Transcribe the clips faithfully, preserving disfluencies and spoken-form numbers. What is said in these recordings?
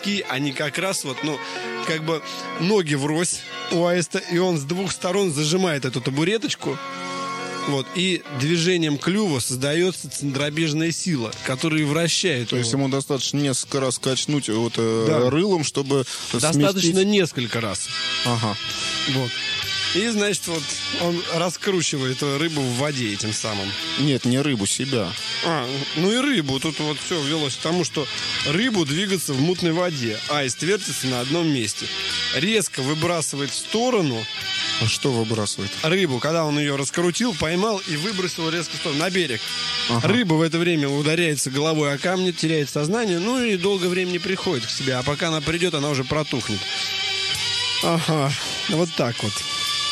лепестки, они как раз вот, ну, как бы ноги врозь у аиста, и он с двух сторон зажимает эту табуреточку. Вот, и движением клюва создается центробежная сила, которая вращает То его. есть ему достаточно несколько раз качнуть вот, э, Да. рылом, чтобы Достаточно сместить... несколько раз. Ага. Вот. И, значит, вот он раскручивает рыбу в воде этим самым. Нет, не рыбу, себя. А, ну и рыбу. Тут вот все велось к тому, что рыбу двигаться в мутной воде. Аист вертится на одном месте. Резко выбрасывает в сторону А что выбрасывает? рыбу. Когда он ее раскрутил, поймал и выбросил резко в сторону, на берег. Ага. Рыба в это время ударяется головой о камни, теряет сознание, ну и долгое время не приходит к себе. А пока она придет, она уже протухнет. Ага, вот так вот.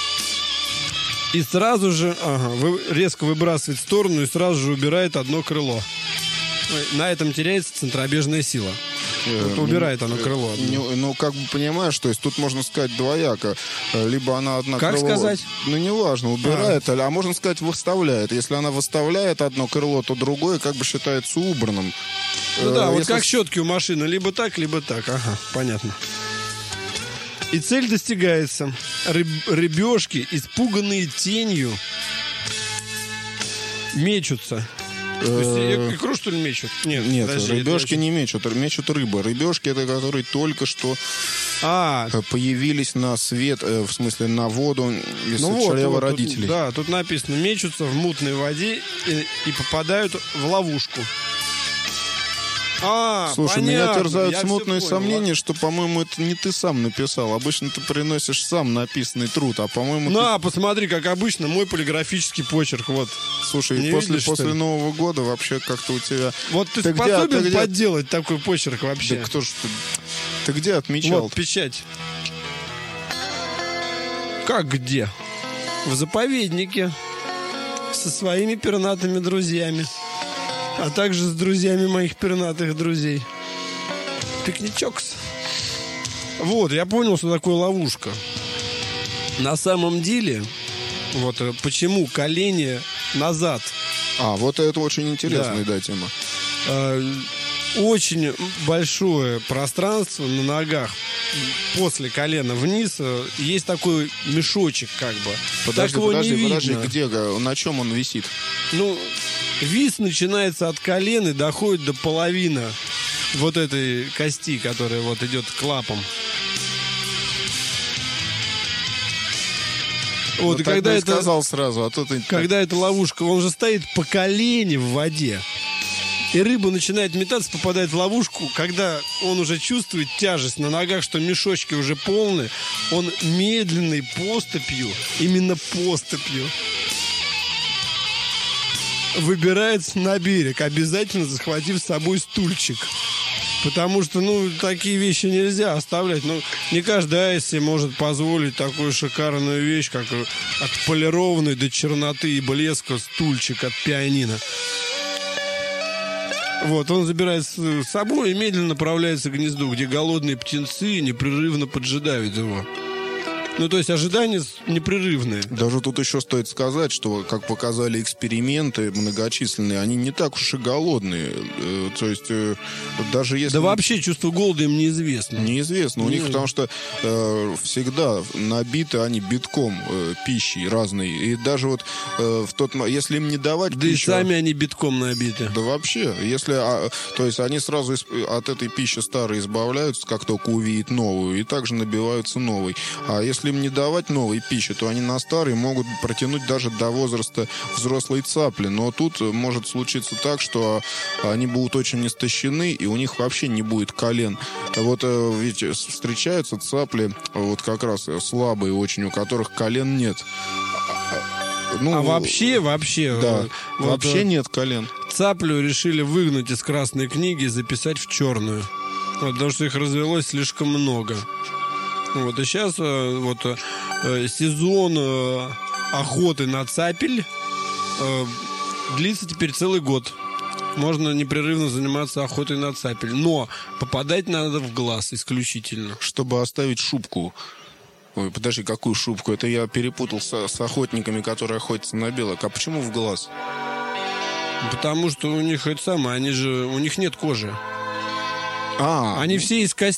И сразу же, ага, вы, резко выбрасывает в сторону и сразу же убирает одно крыло. На этом теряется центробежная сила. Вот убирает оно крыло. Ну, ну, как бы понимаешь, то есть тут можно сказать двояко. Либо она одна Как крыло... сказать? Ну, неважно, убирает, а. а можно сказать выставляет. Если она выставляет одно крыло, то другое как бы считается убранным. Ну да, Э, вот если... как щетки у машины. Либо так, либо так. Ага, понятно. И цель достигается. Рыб, рыбешки, испуганные тенью, мечутся. То есть икру, что ли, мечут? Нет, Нет, подожди, рыбешки это... не мечут, мечут рыбы. Рыбешки — это которые только что а, появились на свет, э, в смысле на воду из ну вот, чрева вот, родителей. Тут, да, тут написано, мечутся в мутной воде и, и попадают в ловушку. А, Слушай, понятно, меня терзают я смутные всё понял. сомнения, что, по-моему, это не ты сам написал. Обычно ты приносишь сам написанный труд, а, по-моему... На, ты... посмотри, как обычно, мой полиграфический почерк, вот. Слушай, Не после, видишь, что после ли? Нового года вообще как-то у тебя... Вот ты, Ты где- способен ты где- подделать такой почерк вообще? Да кто ж ты... Ты где отмечал? Вот, печать. Как где? В заповеднике. Со своими пернатыми друзьями. А также с друзьями моих пернатых друзей. Пикничокс. Вот, я понял, что такое ловушка. На самом деле, вот э, почему колени назад. А, вот это очень интересная, да, Да. тема. Э, очень большое пространство на ногах после колена вниз. э, Есть такой мешочек, как бы. Подожди, так его подожди, не подожди, видно. где, на чем он висит? Ну, вис начинается от колен и доходит до половины вот этой кости, которая вот идет клапом. Вот, Ну, и так когда бы и это, сказал сразу, а то ты... когда эта ловушка, он же стоит по колени в воде. И рыба начинает метаться, попадает в ловушку. Когда он уже чувствует тяжесть на ногах, что мешочки уже полны, он медленной поступью, именно поступью, выбирается на берег, обязательно захватив с собой стульчик. Потому что, ну, такие вещи нельзя оставлять. Ну, не каждый аист себе может позволить такую шикарную вещь, как отполированный до черноты и блеска стульчик от пианино. Вот, он забирает с собой и медленно направляется к гнезду, где голодные птенцы непрерывно поджидают его. Ну, то есть ожидания непрерывные. Даже тут еще стоит сказать, что, как показали эксперименты многочисленные, они не так уж и голодные. Э, То есть, э, даже если... Да вообще чувство голода им неизвестно. Неизвестно. У них, Не- потому что э, всегда набиты они битком э, пищей разной. И даже вот э, в тот мо- если им не давать Да и пищу... сами они битком набиты. Да вообще, если, а, то есть они сразу из- от этой пищи старой избавляются, как только увидят новую, и также набиваются новой. А если им не давать новой пищи, то они на старой могут протянуть даже до возраста взрослой цапли. Но тут может случиться так, что они будут очень истощены, и у них вообще не будет колен. Вот э, ведь встречаются цапли, вот как раз слабые очень, у которых колен нет. Ну, А вообще, вообще... да, э, вот, вообще э, нет колен. Цаплю решили выгнать из красной книги и записать в черную. Вот, потому что их развелось слишком много. Вот, и сейчас э, вот, э, сезон э, охоты на цапель э, длится теперь целый год. Можно непрерывно заниматься охотой на цапель. Но попадать надо в глаз исключительно. Чтобы оставить шубку. Ой, подожди, какую шубку? Это я перепутал со- с охотниками, которые охотятся на белок. А почему в глаз? Потому что у них это самое, они же, у них нет кожи. А, Они все из костей.